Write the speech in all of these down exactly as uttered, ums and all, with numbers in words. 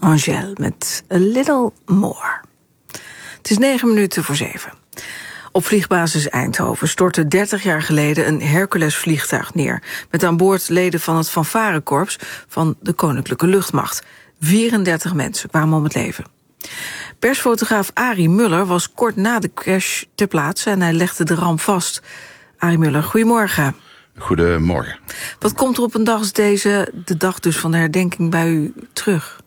Angèle met A Little More. Het is negen minuten voor zeven. Op vliegbasis Eindhoven stortte dertig jaar geleden een Hercules-vliegtuig neer, met aan boord leden van het fanfarekorps van de Koninklijke Luchtmacht. vierendertig mensen kwamen om het leven. Persfotograaf Arie Muller was kort na de crash ter plaatse en hij legde de ramp vast. Arie Muller, goedemorgen. Goedemorgen. Wat komt er op een dag als deze, de dag dus van de herdenking, bij u terug?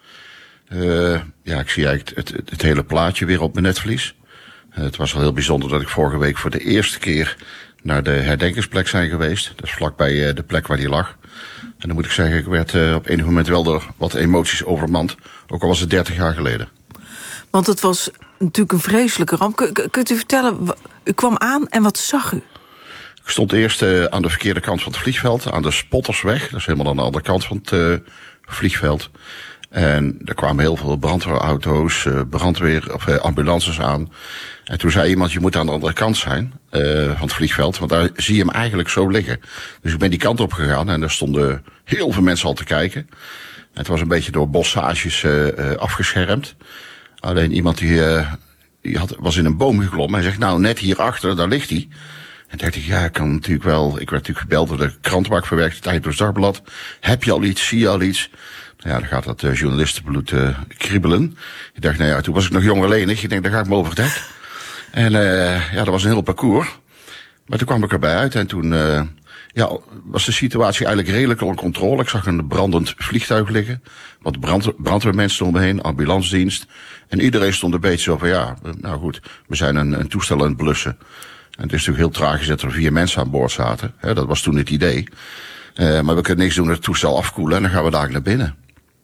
Uh, ja, ik zie eigenlijk het, het, het hele plaatje weer op mijn netvlies. Uh, het was wel heel bijzonder dat ik vorige week voor de eerste keer naar de herdenkingsplek zijn geweest. Dat is vlakbij uh, de plek waar die lag. En dan moet ik zeggen, ik werd uh, op enig moment wel door wat emoties overmand. Ook al was het dertig jaar geleden. Want het was natuurlijk een vreselijke ramp. K- kunt u vertellen, u kwam aan en wat zag u? Ik stond eerst uh, aan de verkeerde kant van het vliegveld, aan de Spottersweg. Dat is helemaal aan de andere kant van het uh, vliegveld. En er kwamen heel veel brandweerauto's, uh, brandweer, of uh, ambulances aan. En toen zei iemand, je moet aan de andere kant zijn uh, van het vliegveld, want daar zie je hem eigenlijk zo liggen. Dus ik ben die kant op gegaan en daar stonden heel veel mensen al te kijken. En het was een beetje door bossages uh, uh, afgeschermd. Alleen iemand die, uh, die had, was in een boom geklommen en zegt, nou net hierachter, daar ligt hij. En dacht ik, ja, ik kan natuurlijk wel. Ik werd natuurlijk gebeld door de krant waar ik verwerkte, het Eindhoven Dagblad. Heb je al iets? Zie je al iets? Nou ja, dan gaat dat uh, journalistenbloed uh, kriebelen. Ik dacht, nou ja, toen was ik nog jong en lenig. Ik denk, dan ga ik me over het hek. En uh, ja, dat was een heel parcours. Maar toen kwam ik erbij uit en toen uh, ja, was de situatie eigenlijk redelijk onder controle. Ik zag een brandend vliegtuig liggen. Wat brand, brandweermensen stonden heen, ambulancedienst. En iedereen stond een beetje zo van, ja, nou goed, we zijn een, een toestel aan het blussen. En het is natuurlijk heel tragisch dat er vier mensen aan boord zaten. He, dat was toen het idee. Uh, maar we kunnen niks doen, het toestel afkoelen en dan gaan we daar naar binnen.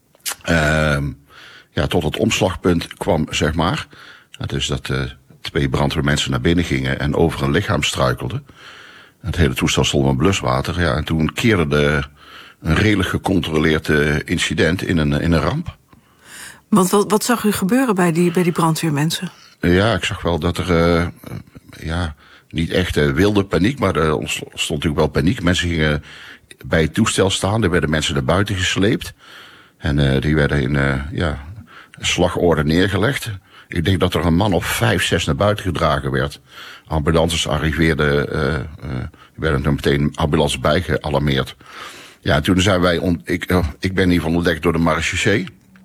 Uh, ja, tot het omslagpunt kwam, zeg maar. Dus dat uh, twee brandweermensen naar binnen gingen en over een lichaam struikelden. Het hele toestel stond aan bluswater. Ja, en toen keerde de, een redelijk gecontroleerd uh, incident in een, in een ramp. Want wat, wat zag u gebeuren bij die, bij die brandweermensen? Uh, ja, ik zag wel dat er... Uh, ja, niet echt uh, wilde paniek, maar er ontstond natuurlijk wel paniek. Mensen gingen bij het toestel staan, er werden mensen naar buiten gesleept. En uh, die werden in uh, ja, slagorde neergelegd. Ik denk dat er een man of vijf, zes naar buiten gedragen werd. Ambulances arriveerden, uh, uh, er werden er meteen ambulances bij gealarmeerd. Ja, en toen zijn wij, on, ik, uh, ik ben in ieder geval ontdekt door de marechaussee.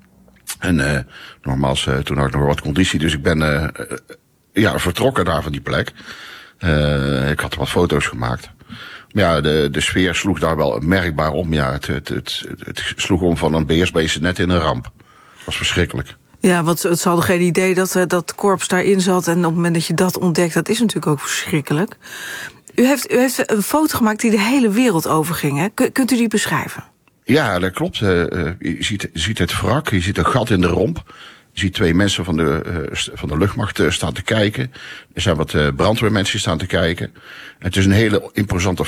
En uh, nogmaals, uh, toen had ik nog wat conditie, dus ik ben uh, uh, ja, vertrokken daar van die plek. Uh, ik had wat foto's gemaakt. Maar ja, de, de sfeer sloeg daar wel merkbaar om. Ja, het, het, het, het sloeg om van een B S B net in een ramp. Dat was verschrikkelijk. Ja, want ze hadden geen idee dat dat korps daarin zat. En op het moment dat je dat ontdekt, dat is natuurlijk ook verschrikkelijk. U heeft, u heeft een foto gemaakt die de hele wereld overging, hè? K- kunt u die beschrijven? Ja, dat klopt. Uh, je, ziet, je ziet het wrak, je ziet een gat in de romp. Je ziet twee mensen van de, uh, van de luchtmacht uh, staan te kijken. Er zijn wat uh, brandweermensen staan te kijken. Het is een hele imposante